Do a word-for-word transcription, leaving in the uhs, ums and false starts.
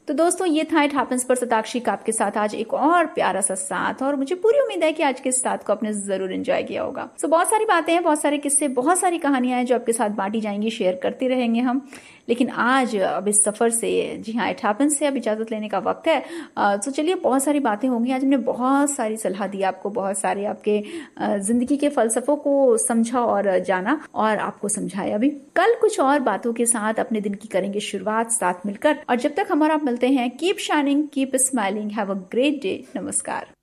तो दोस्तों ये था इट हैपेंस पर सताक्षी का आपके साथ आज एक और प्यारा सा साथ, और मुझे पूरी उम्मीद है कि आज के साथ को आपने जरूर एंजॉय किया होगा। सो बहुत सारी बातें हैं, बहुत सारे किस्से, बहुत सारी कहानियां हैं जो आपके साथ बांटी जाएंगी, शेयर करते रहेंगे हम। लेकिन आज अब इस सफर से, जी हाँ, इट हैपेंस से अब इजाजत लेने का वक्त है। तो चलिए, बहुत सारी बातें होंगी आज। हमने बहुत सारी सलाह दी आपको, बहुत सारे आपके जिंदगी के फलसफों को समझा और जाना, और आपको समझाया भी। कल कुछ और बातों के साथ अपने दिन की करेंगे शुरुआत साथ मिलकर, और जब तक हमारा मिलते हैं, keep shining, keep smiling, have a great day. नमस्कार।